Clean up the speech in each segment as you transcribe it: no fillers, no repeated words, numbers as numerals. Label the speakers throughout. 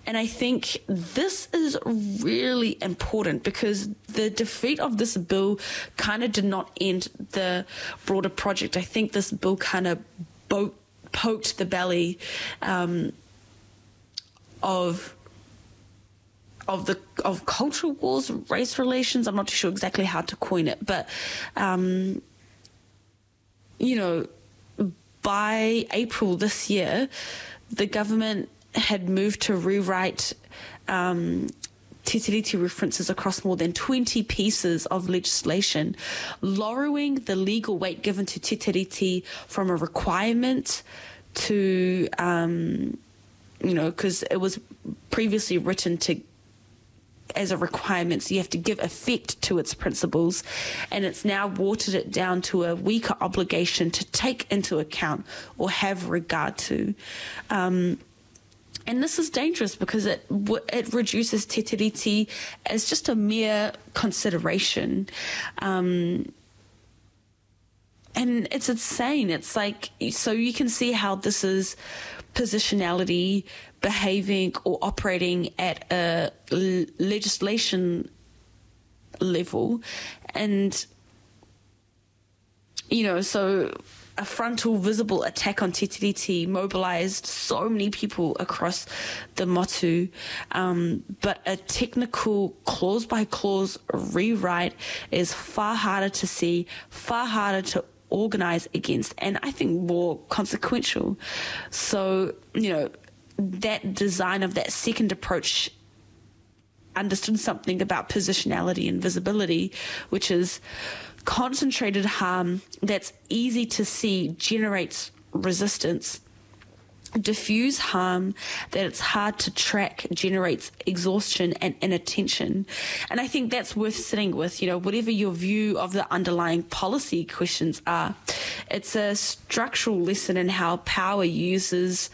Speaker 1: And I think this is really important because the defeat of this bill kind of did not end the broader project. I think this bill kind of poked the belly of cultural wars, race relations. I'm not too sure exactly how to coin it, but by April this year, the government had moved to rewrite Te Tiriti references across more than 20 pieces of legislation, lowering the legal weight given to Te Tiriti from a requirement to, because it was previously written as a requirement, so you have to give effect to its principles, and it's now watered it down to a weaker obligation to take into account or have regard to. And this is dangerous because it reduces Te Tiriti as just a mere consideration. And it's insane. It's like, so you can see how this is positionality behaving or operating at a legislation level. And, so a frontal, visible attack on Te Tiriti mobilized so many people across the motu, but a technical clause-by-clause rewrite is far harder to see, far harder to organize against, and I think more consequential. So, that design of that second approach understood something about positionality and visibility, which is concentrated harm that's easy to see generates resistance. Diffuse harm that it's hard to track generates exhaustion and inattention. And I think that's worth sitting with, whatever your view of the underlying policy questions are. It's a structural lesson in how power uses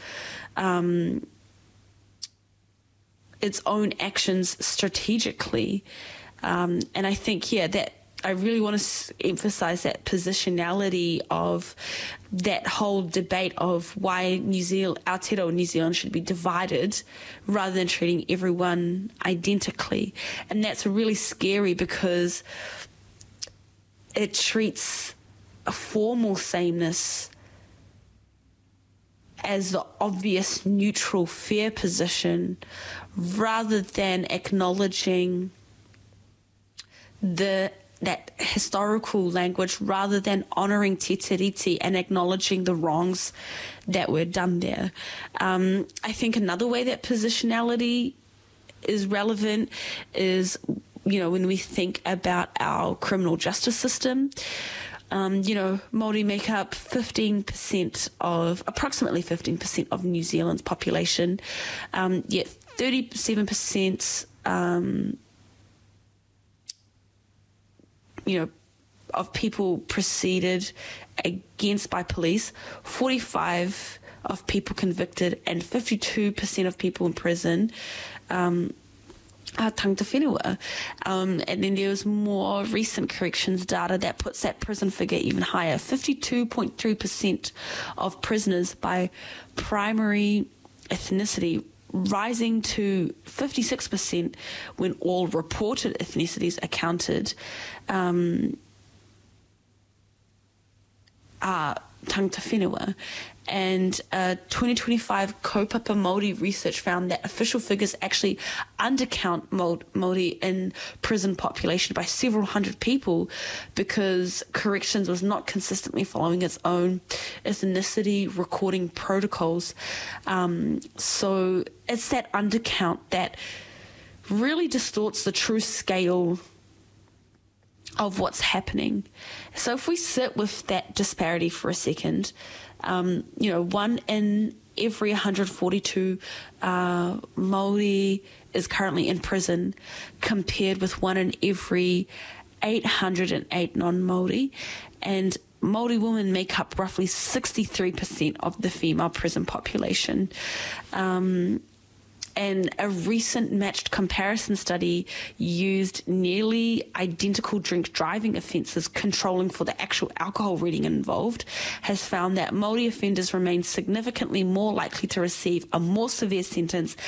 Speaker 1: its own actions strategically. And I think, that I really want to emphasize that positionality of that whole debate of why Aotearoa New Zealand should be divided rather than treating everyone identically. And that's really scary because it treats a formal sameness as the obvious neutral fair position rather than acknowledging that historical language, rather than honouring Te Tiriti and acknowledging the wrongs that were done there. I think another way that positionality is relevant is, when we think about our criminal justice system. Māori make up approximately 15% of New Zealand's population, yet 37% of people proceeded against by police, 45 of people convicted, and 52% of people in prison are tangata whenua. And then there was more recent corrections data that puts that prison figure even higher. 52.3% of prisoners by primary ethnicity, rising to 56% when all reported ethnicities are counted, are tangata whenua. And 2025 Kaupapa Māori research found that official figures actually undercount Māori in prison population by several hundred people because corrections was not consistently following its own ethnicity recording protocols. So it's that undercount that really distorts the true scale of what's happening. So if we sit with that disparity for a second, 1 in every 142 Māori is currently in prison, compared with 1 in every 808 non-Māori, and Māori women make up roughly 63% of the female prison population. And a recent matched comparison study used nearly identical drink driving offences controlling for the actual alcohol reading involved, has found that Māori offenders remain significantly more likely to receive a more severe sentence